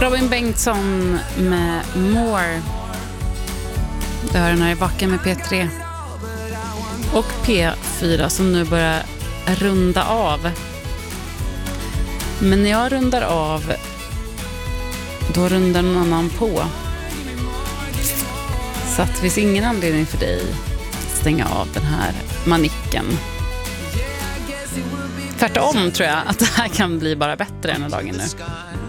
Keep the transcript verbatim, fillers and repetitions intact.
Robin Bengtsson med More. Det har den här i backen med P tre och P fyra som nu börjar runda av. Men när jag rundar av, då rundar någon annan på. Så att det finns ingen anledning för dig att stänga av den här manicken. Tvärtom tror jag att det här kan bli bara bättre än dagen nu.